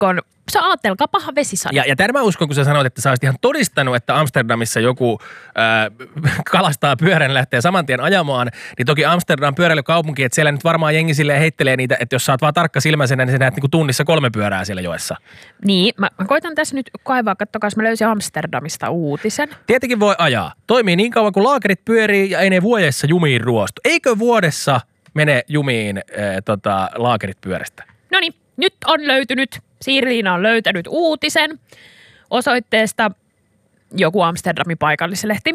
rannikkoon. Ajattelkaapahan vesisade. Ja tämän mä uskon, kun sä sanoit, että sä olisit ihan todistanut, että Amsterdamissa joku kalastaa pyörän lähtee saman tien ajamaan, niin toki Amsterdam pyöräilykaupunki, että siellä nyt varmaan jengi silleen heittelee niitä, että jos sä oot vaan tarkkasilmäisenä, niin sä näet niinku tunnissa 3 pyörää siellä joessa. Niin, mä koitan tässä nyt kaivaa, kattokaa, mä löysin Amsterdamista uutisen. Tietenkin voi ajaa. Toimii niin kauan, kun laakerit pyörii ja ei ne vuodessa jumiin ruostu. Eikö vuodessa mene jumiin laakerit pyörästä? No niin, nyt on löytynyt, Siiri-Liina on löytänyt uutisen osoitteesta joku Amsterdamin paikallislehti.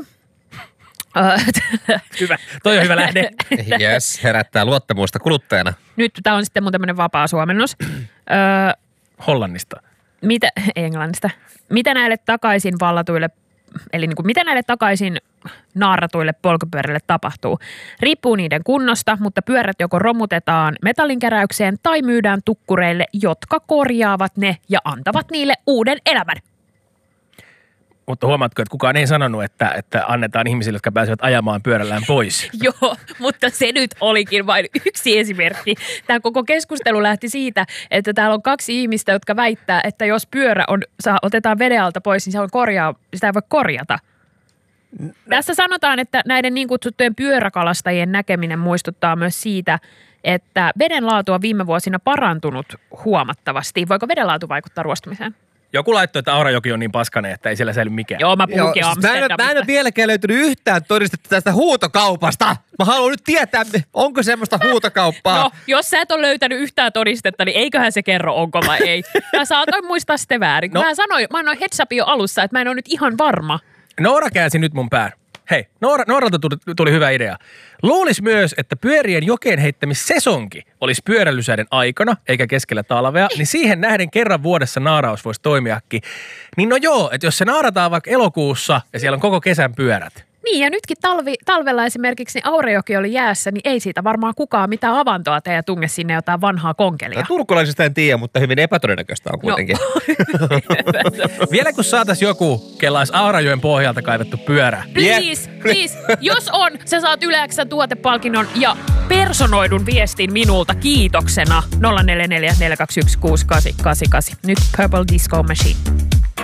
Hyvä, toi on hyvä lähde. Yes, herättää luottamusta kuluttajana. Nyt tämä on sitten mun tämmöinen vapaa suomennos. Hollannista. Englannista. Mitä näille takaisin vallatuille, eli niin kuin mitä näille takaisin naaratuille polkupyörille tapahtuu? Riippuu niiden kunnosta, mutta pyörät joko romutetaan metallinkeräykseen tai myydään tukkureille, jotka korjaavat ne ja antavat niille uuden elämän. Mutta huomaatko, että kukaan ei sanonut, että annetaan ihmisille, jotka pääsevät ajamaan pyörällään pois. Joo, mutta se nyt olikin vain yksi esimerkki. Tämä koko keskustelu lähti siitä, että täällä on 2 ihmistä, jotka väittää, että jos pyörä otetaan veden alta pois, niin sitä ei voi korjata. Tässä sanotaan, että näiden niin kutsuttujen pyöräkalastajien näkeminen muistuttaa myös siitä, että veden laatu on viime vuosina parantunut huomattavasti. Voiko veden laatu vaikuttaa ruostumiseen? Joku laittoi, että Aurajoki on niin paskainen, että ei siellä säily mikään. Joo, mä puhunkin Amsterdamista. Mä en ole vieläkään löytynyt yhtään todistetta tästä huutokaupasta. Mä haluan nyt tietää, onko semmoista huutokauppaa. No, jos sä et ole löytänyt yhtään todistetta, niin eiköhän se kerro, onko vai ei. Mä saatoin muistaa sitten väärin. No. Mä annoin heads upin jo alussa, että mä en ole nyt ihan varma. Noora käänsi nyt mun pään. Hei, Nooralta tuli hyvä idea. Luulisi myös, että pyörien jokeen heittämissesonki olisi pyöräilysäiden aikana, eikä keskellä talvea, niin siihen nähden kerran vuodessa naaraus voisi toimiakin. Niin no joo, että jos se naarataan vaikka elokuussa ja siellä on koko kesän pyörät. Niin ja nytkin talvella esimerkiksi niin Aurajoki oli jäässä, niin ei siitä varmaan kukaan mitään avantoa tee ja tunge sinne jotain vanhaa konkelia. Turkulaisista en tiedä, mutta hyvin epätodennäköistä on kuitenkin. No. Vielä kun saatais joku, kella olisi Aurajoen pohjalta kaivettu pyörä. Please. Jos on, sä saat Yle X:n tuotepalkinnon ja personoidun viestin minulta kiitoksena 044 421 6888. Nyt Purple Disco Machine.